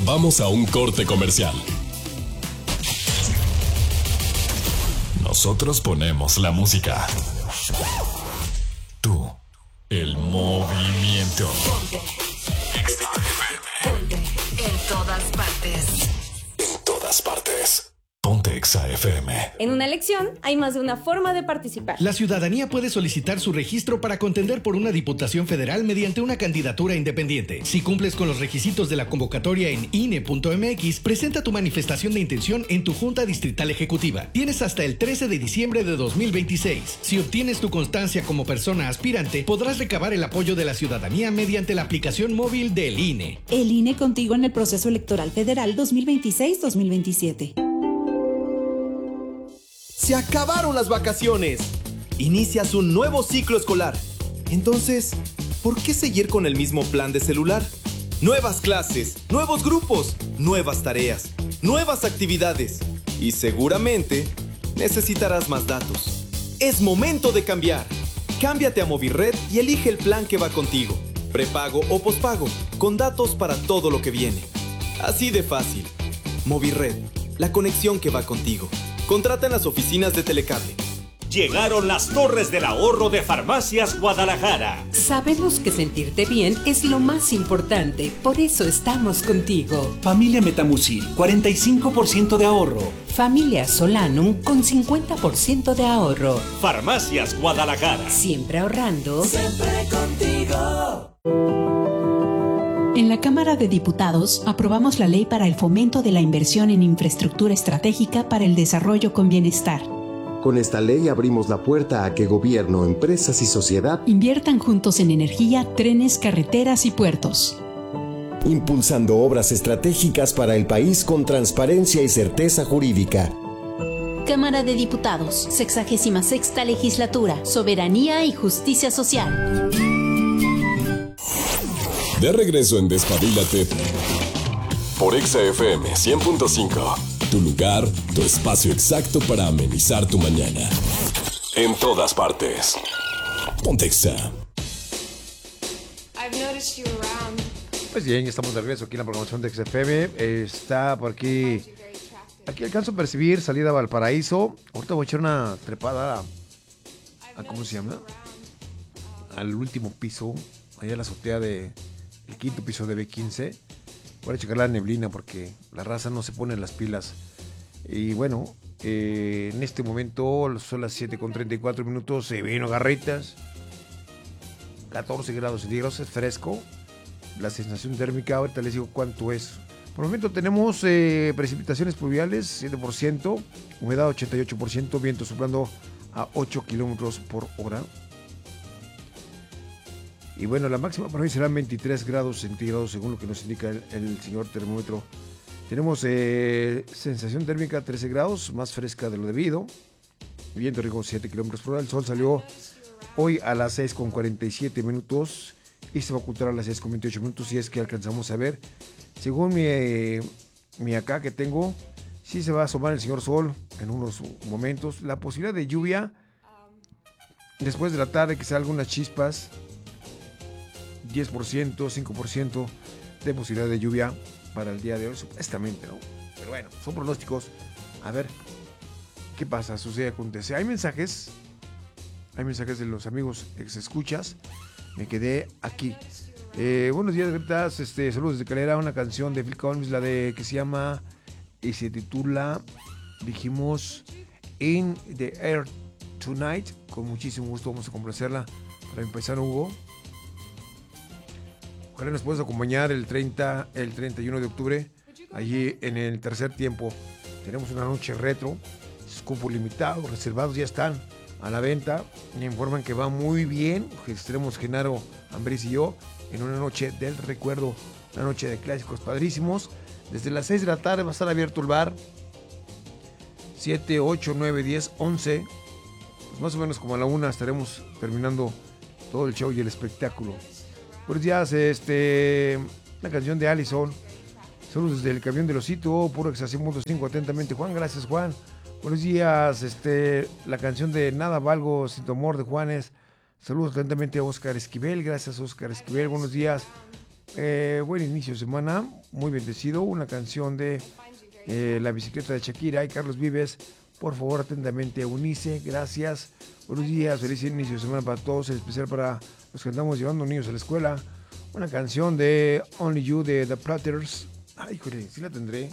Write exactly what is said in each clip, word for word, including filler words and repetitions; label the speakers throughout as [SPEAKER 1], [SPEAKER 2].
[SPEAKER 1] Vamos a un corte comercial. Nosotros ponemos la música. Tú, el movimiento.
[SPEAKER 2] Ponte. Ponte en todas partes.
[SPEAKER 1] En todas partes. Ponte Exa F M.
[SPEAKER 3] En una elección hay más de una forma de participar.
[SPEAKER 4] La ciudadanía puede solicitar su registro para contender por una diputación federal mediante una candidatura independiente. Si cumples con los requisitos de la convocatoria en I N E punto M X, presenta tu manifestación de intención en tu Junta Distrital Ejecutiva. Tienes hasta el trece de diciembre de dos mil veintiséis. Si obtienes tu constancia como persona aspirante, podrás recabar el apoyo de la ciudadanía mediante la aplicación móvil del I N E.
[SPEAKER 5] El I N E contigo en el proceso electoral federal dos mil veintiséis dos mil veintisiete.
[SPEAKER 6] Se acabaron las vacaciones. Inicias un nuevo ciclo escolar. Entonces, ¿por qué seguir con el mismo plan de celular? Nuevas clases, nuevos grupos, nuevas tareas, nuevas actividades. Y seguramente necesitarás más datos. Es momento de cambiar. Cámbiate a Movirred y elige el plan que va contigo. Prepago o pospago, con datos para todo lo que viene. Así de fácil. Movirred, la conexión que va contigo. Contrata en las oficinas de Telecable.
[SPEAKER 7] Llegaron las Torres del Ahorro de Farmacias Guadalajara.
[SPEAKER 8] Sabemos que sentirte bien es lo más importante, por eso estamos contigo.
[SPEAKER 9] Familia Metamucil, cuarenta y cinco por ciento de ahorro.
[SPEAKER 8] Familia Solanum con cincuenta por ciento de ahorro.
[SPEAKER 7] Farmacias Guadalajara.
[SPEAKER 8] Siempre ahorrando.
[SPEAKER 2] Siempre contigo.
[SPEAKER 5] En la Cámara de Diputados aprobamos la ley para el fomento de la inversión en infraestructura estratégica para el desarrollo con bienestar.
[SPEAKER 10] Con esta ley abrimos la puerta a que gobierno, empresas y sociedad
[SPEAKER 5] inviertan juntos en energía, trenes, carreteras y puertos.
[SPEAKER 10] Impulsando obras estratégicas para el país con transparencia y certeza jurídica.
[SPEAKER 11] Cámara de Diputados, sexagésima sexta legislatura, soberanía y justicia social.
[SPEAKER 1] De regreso en Despabilate por Exa F M cien punto cinco. Tu lugar, tu espacio exacto para amenizar tu mañana. En todas partes. Ponte Exa.
[SPEAKER 12] Pues bien, ya estamos de regreso aquí en la programación de Exa F M. Está por aquí. Aquí alcanzo a percibir salida a Valparaíso. Ahorita voy a echar una trepada a, a ¿cómo se llama? Al último piso, allá en la azotea de el quinto piso de B quince. Voy a checar la neblina porque la raza no se pone en las pilas. Y bueno, eh, en este momento son las siete con treinta y cuatro minutos. Se vino garritas. catorce grados centígrados, es fresco. La sensación térmica, ahorita les digo cuánto es. Por el momento tenemos eh, precipitaciones pluviales, siete por ciento. Humedad ochenta y ocho por ciento. Viento soplando a ocho kilómetros por hora. Y bueno, la máxima para hoy será veintitrés grados centígrados, según lo que nos indica el, el señor termómetro. Tenemos eh, sensación térmica trece grados, más fresca de lo debido. Viento riesgo siete kilómetros por hora. El sol salió hoy a las seis con cuarenta y siete minutos y se va a ocultar a las seis con veintiocho minutos, si es que alcanzamos a ver. Según mi, eh, mi acá que tengo, sí se va a asomar el señor sol en unos momentos. La posibilidad de lluvia después de la tarde, que sea algunas chispas. diez por ciento, cinco por ciento de posibilidad de lluvia para el día de hoy, supuestamente, ¿no? Pero bueno, son pronósticos. A ver, ¿qué pasa? Sucede, acontece. Hay mensajes, hay mensajes de los amigos ex escuchas. Me quedé aquí. Eh, buenos días, Bertas. Este, saludos desde Calera. Una canción de Phil Collins, la de que se llama y se titula, dijimos, In the Air Tonight. Con muchísimo gusto vamos a complacerla para mi paisano Hugo. Ojalá nos puedas acompañar el treinta, el treinta y uno de octubre, allí en el tercer tiempo. Tenemos una noche retro, cupo limitado, reservados ya están a la venta. Me informan que va muy bien. Estaremos Genaro, Ambris y yo en una noche del recuerdo, una noche de clásicos padrísimos. Desde las seis de la tarde va a estar abierto el bar. siete, ocho, nueve, diez, once. Pues más o menos como a la una estaremos terminando todo el show y el espectáculo. Buenos días, este, una canción de Allison. Saludos desde el camión del Osito, puro Exa cien punto cinco, atentamente Juan. Gracias, Juan. Buenos días, este, la canción de Nada Valgo Sin Tu Amor de Juanes. Saludos atentamente a Oscar Esquivel. Gracias, Oscar Esquivel. Buenos días. Eh, buen inicio de semana, muy bendecido. Una canción de eh, La bicicleta de Shakira y Carlos Vives. Por favor, atentamente, Eunice, gracias. Buenos días, feliz inicio de semana para todos, en especial para los que andamos llevando niños a la escuela. Una canción de Only You de The Platters. Ay, híjole, sí la tendré.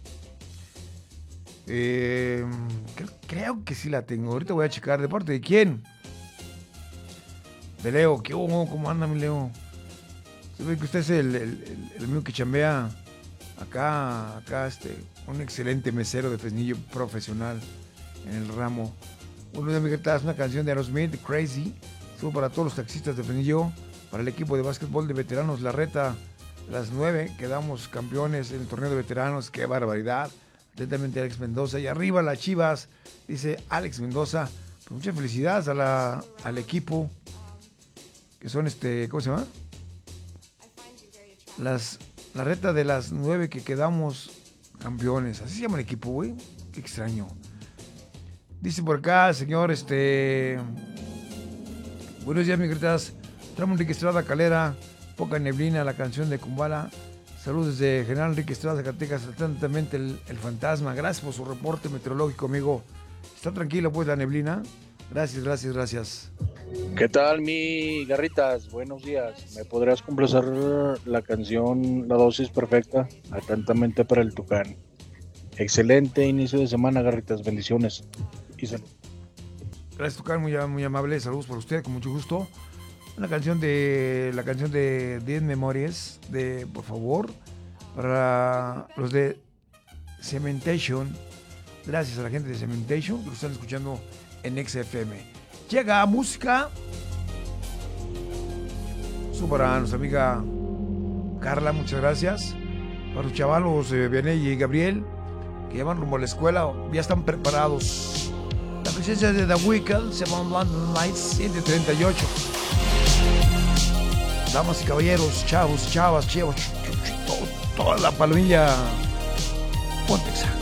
[SPEAKER 12] Eh, creo, creo que sí la tengo. Ahorita voy a checar. ¿De parte de quién? De Leo. ¿Qué hubo? ¿Cómo anda mi Leo? Se ve que usted es el, el, el, el mío que chambea acá, acá este, un excelente mesero de Fresnillo profesional en el ramo. Uno de mis gritadas, una canción de Aerosmith, Crazy. Estuvo para todos los taxistas de Fresnillo, para el equipo de básquetbol de veteranos La Reta, las nueve, quedamos campeones en el torneo de veteranos. ¡Qué barbaridad! Atentamente, Alex Mendoza. Y arriba las Chivas, dice Alex Mendoza. Pues muchas felicidades a la, al equipo, que son este, ¿cómo se llama? Las, la Reta de las nueve que quedamos campeones. Así se llama el equipo, güey. Qué extraño. Dice por acá, señor, este... buenos días, mi gritas. Tramo Enrique Estrada, Calera, poca neblina, la canción de Kumbala. Saludos desde General Enrique Estrada, Zacatecas, atentamente el, el fantasma. Gracias por su reporte meteorológico, amigo. ¿Está tranquilo, pues, la neblina? Gracias, gracias, gracias.
[SPEAKER 13] ¿Qué tal, mi Garritas? Buenos días. ¿Me podrías complacer la canción La Dosis Perfecta? Atentamente para el Tucán. Excelente inicio de semana, Garritas. Bendiciones. Y salud.
[SPEAKER 12] Gracias, Tucán. Muy, muy amable. Saludos por usted, con mucho gusto. Una canción de... La canción de diez Memorias, de, por favor, para los de Cementation. Gracias a la gente de Cementation, que lo están escuchando en X F M. Llega música. Eso para nuestra amiga Carla, muchas gracias. Para los chavalos, eh, Vianey y Gabriel, que ya van rumbo a la escuela, ya están preparados. La presencia de The Weeknd, se van London Lights, ciento treinta y ocho. Damas y caballeros, chavos, chavas, chavos, toda la palomilla. Pontexa.